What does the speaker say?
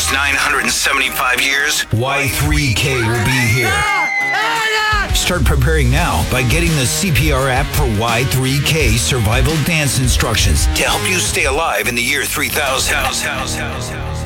next 975 years, Y3K will be here. Start preparing now by getting the CPR app for Y3K survival dance instructions to help you stay alive in the year 3000.